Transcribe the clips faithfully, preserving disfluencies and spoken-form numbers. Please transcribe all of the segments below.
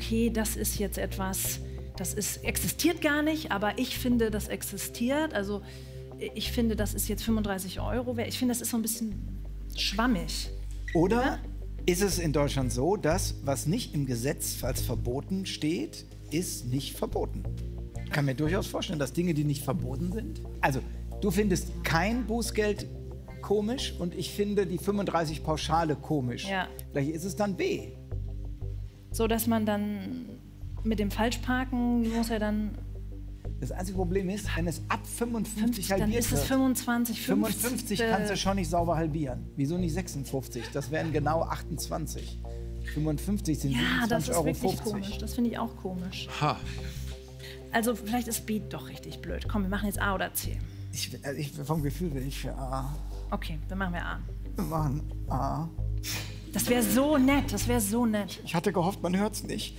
okay, das ist jetzt etwas, das ist, existiert gar nicht, aber ich finde, das existiert. Also ich finde, das ist jetzt fünfunddreißig Euro. Ich finde, das ist so ein bisschen schwammig. Oder ja? ist es in Deutschland so, dass was nicht im Gesetz als verboten steht, ist nicht verboten? Ich kann mir durchaus vorstellen, dass Dinge, die nicht verboten sind... Also, du findest kein Bußgeld komisch und ich finde die fünfunddreißig Pauschale komisch. Ja. Vielleicht ist es dann B. So, dass man dann mit dem Falschparken muss er dann... Das einzige Problem ist, wenn es ab fünfundfünfzig halbiert dann ist es wird, fünfundzwanzig, fünfzig. fünfundfünfzig kannst du schon nicht sauber halbieren. Wieso nicht sechsundfünfzig? Das wären genau achtundzwanzig. fünfundfünfzig sind Ja, das siebenundzwanzig ist Euro wirklich fünfzig. komisch. Das finde ich auch komisch. Ha. Also vielleicht ist B doch richtig blöd. Komm, wir machen jetzt A oder C. Ich, also ich, vom Gefühl bin ich für A. Okay, dann machen wir A. Wir machen A. Das wäre so nett, das wäre so nett. Ich hatte gehofft, man hört's nicht.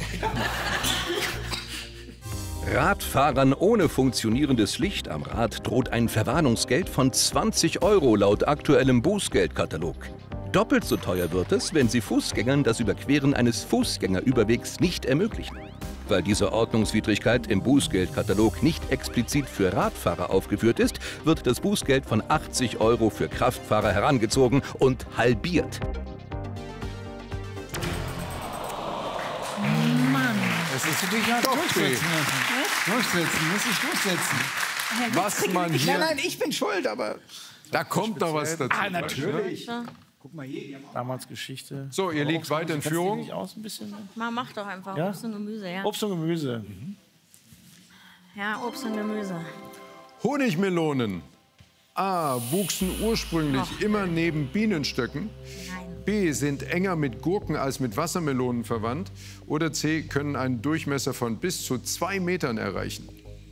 Radfahrern ohne funktionierendes Licht am Rad droht ein Verwarnungsgeld von zwanzig Euro laut aktuellem Bußgeldkatalog. Doppelt so teuer wird es, wenn Sie Fußgängern das Überqueren eines Fußgängerüberwegs nicht ermöglichen. Weil diese Ordnungswidrigkeit im Bußgeldkatalog nicht explizit für Radfahrer aufgeführt ist, wird das Bußgeld von achtzig Euro für Kraftfahrer herangezogen und halbiert. Mann. Es ist Dich ja doch durchsetzen B. müssen. Durchsetzen, muss ich durchsetzen. Was man Nein, hier... nein, ich bin schuld, aber... Da kommt doch was dazu. Ah, natürlich. Guck mal hier, die haben auch... Damals Geschichte. So, ihr liegt weiter in Kennst du die Führung. nicht aus ein bisschen? Ma, mach doch einfach Ja? Obst und Gemüse, ja. Obst und Gemüse. Ja, Obst und Gemüse. Honigmelonen. A. Wuchsen ursprünglich Ach. immer neben Bienenstöcken. Nein. B. Sind enger mit Gurken als mit Wassermelonen verwandt. Oder C. Können einen Durchmesser von bis zu zwei Metern erreichen.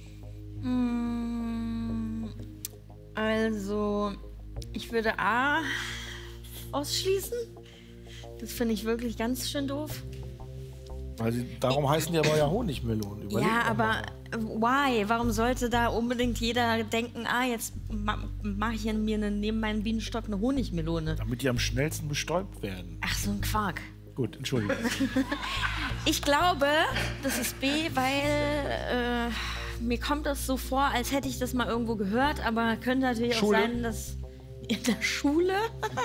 Mm, Also, ich würde A ausschließen. Das finde ich wirklich ganz schön doof. Weil sie, darum heißen die aber ja Honigmelonen. Überleg Ja, doch mal. aber why? Warum sollte da unbedingt jeder denken, ah, jetzt ma mache ich hier mir eine, neben meinem Bienenstock eine Honigmelone? Damit die am schnellsten bestäubt werden. Ach, so ein Quark. Gut, Entschuldigung. Ich glaube, das ist B, weil äh, mir kommt das so vor, als hätte ich das mal irgendwo gehört, aber könnte natürlich Schule? auch sein, dass in der Schule.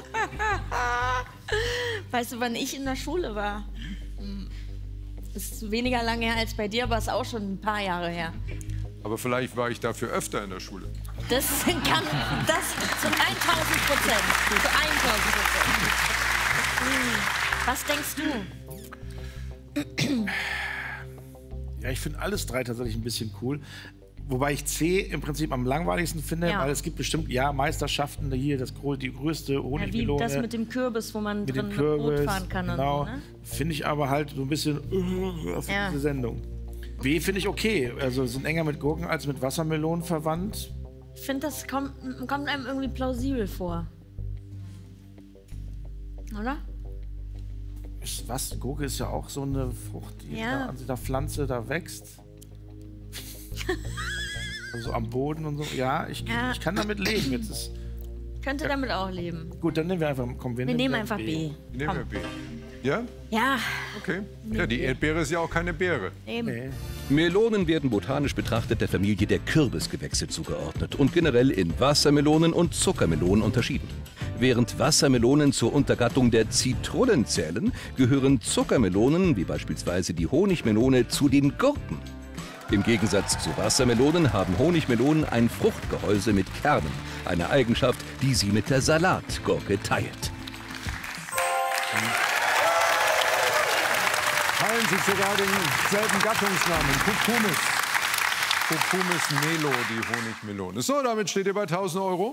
Weißt du, wann ich in der Schule war? Hm. Ist weniger lange her als bei dir, aber ist auch schon ein paar Jahre her. Aber vielleicht war ich dafür öfter in der Schule. Das kann das zu tausend Prozent. Zu tausend Prozent. Hm. Was denkst du? Ja, ich finde alles drei tatsächlich ein bisschen cool. Wobei ich C im Prinzip am langweiligsten finde, Ja. weil es gibt bestimmt, ja, Meisterschaften, hier das, gro- die größte Ja, wie Honigmelone. das mit dem Kürbis, wo man mit drin dem Kürbis, Boot fahren kann. genau. Und so, ne? Finde ich aber halt so ein bisschen uh, auf Ja. diese Sendung. B finde ich okay. Also sind enger mit Gurken als mit Wassermelonen verwandt. Ich finde, das kommt, kommt einem irgendwie plausibel vor. Oder? Ist, was? Gurke ist ja auch so eine Frucht, die Ja. da, an der Pflanze da wächst. Also am Boden und so. Ja, ich, Ja. ich kann damit leben. Jetzt ist, Könnte damit auch leben. gut, dann nehmen wir einfach. Komm, wir, Wir nehmen dann einfach B. Nehmen wir Komm. B. Ja? Ja, Okay. Ja, die Erdbeere ist ja auch keine Beere. eben. Nee. Melonen werden botanisch betrachtet der Familie der Kürbisgewächse zugeordnet und generell in Wassermelonen und Zuckermelonen unterschieden. Während Wassermelonen zur Untergattung der Zitrunen zählen, gehören Zuckermelonen, wie beispielsweise die Honigmelone, zu den Gurken. Im Gegensatz zu Wassermelonen haben Honigmelonen ein Fruchtgehäuse mit Kernen, eine Eigenschaft, die sie mit der Salatgurke teilt. Teilen sie sogar denselben Gattungsnamen. Cucumis. Cucumis melo, die Honigmelone. So, damit steht ihr bei tausend Euro.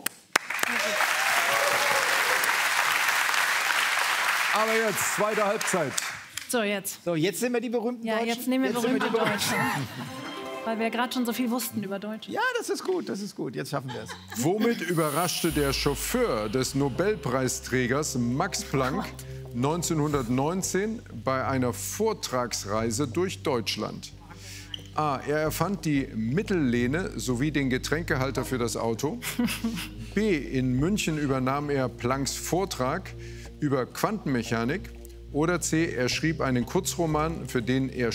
Aber jetzt, zweite Halbzeit. So, jetzt. So, jetzt sind wir die berühmten Ja, Deutschen. jetzt nehmen wir sind berühmte die Berühmten. Deutsche. Weil wir gerade schon so viel wussten über Deutsch. Ja, das ist gut, das ist gut. Jetzt schaffen wir es. Womit überraschte der Chauffeur des Nobelpreisträgers Max Planck neunzehnhundertneunzehn bei einer Vortragsreise durch Deutschland? A. Er erfand die Mittellehne sowie den Getränkehalter für das Auto. B. In München übernahm er Plancks Vortrag über Quantenmechanik. Oder C. Er schrieb einen Kurzroman, für den er